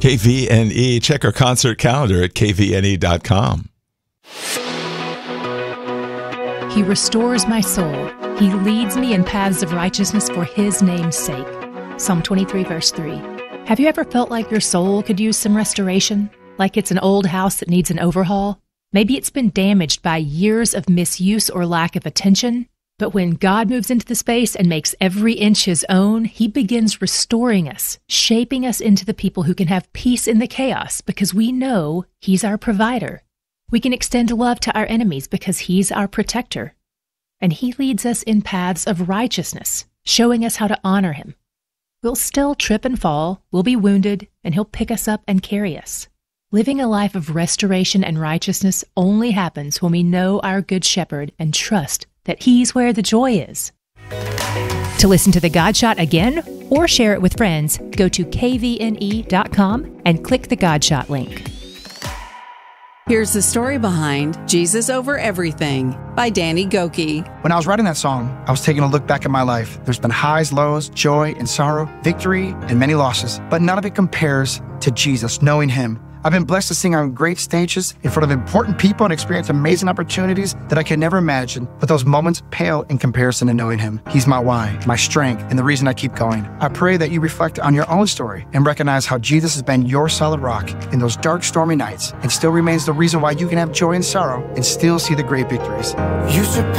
KVNE. Check our concert calendar at kvne.com. He restores my soul. He leads me in paths of righteousness for his name's sake. Psalm 23, verse 3. Have you ever felt like your soul could use some restoration? Like it's an old house that needs an overhaul? Maybe it's been damaged by years of misuse or lack of attention. But when God moves into the space and makes every inch his own, he begins restoring us, shaping us into the people who can have peace in the chaos because we know he's our provider. We can extend love to our enemies because he's our protector. And he leads us in paths of righteousness, showing us how to honor him. We'll still trip and fall, we'll be wounded, and he'll pick us up and carry us. Living a life of restoration and righteousness only happens when we know our Good Shepherd and trust that he's where the joy is. To listen to The God Shot again or share it with friends, go to kvne.com and click the God Shot link. Here's the story behind Jesus Over Everything by Danny Gokey. When I was writing that song, I was taking a look back at my life. There's been highs, lows, joy and sorrow, victory and many losses, but none of it compares to Jesus, knowing him. I've been blessed to sing on great stages in front of important people and experience amazing opportunities that I could never imagine, but those moments pale in comparison to knowing him. He's my why, my strength, and the reason I keep going. I pray that you reflect on your own story and recognize how Jesus has been your solid rock in those dark, stormy nights and still remains the reason why you can have joy and sorrow and still see the great victories.